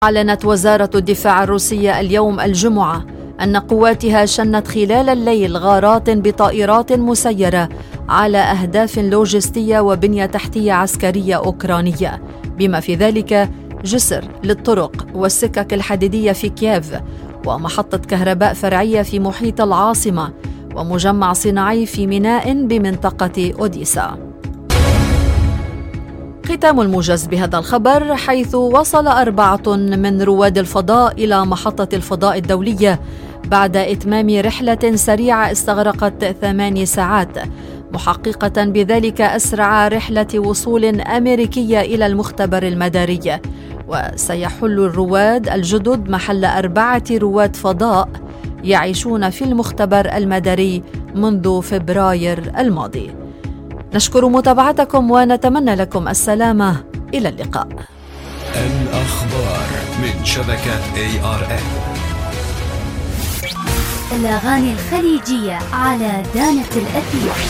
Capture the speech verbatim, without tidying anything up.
أعلنت وزارة الدفاع الروسية اليوم الجمعة أن قواتها شنت خلال الليل غارات بطائرات مسيرة على أهداف لوجستية وبنية تحتية عسكرية أوكرانية، بما في ذلك جسر للطرق والسكك الحديدية في كييف، ومحطة كهرباء فرعية في محيط العاصمة، ومجمع صناعي في ميناء بمنطقة أوديسا. ختام الموجز بهذا الخبر، حيث وصل أربعة من رواد الفضاء إلى محطة الفضاء الدولية بعد إتمام رحلة سريعة استغرقت ثماني ساعات، محققة بذلك أسرع رحلة وصول أمريكية إلى المختبر المداري. وسيحل الرواد الجدد محل أربعة رواد فضاء يعيشون في المختبر المداري منذ فبراير الماضي. نشكر متابعتكم ونتمنى لكم السلامة. إلى اللقاء. الأخبار من شبكة إيه آر إم. الأغاني الخليجية على دانة الأثير.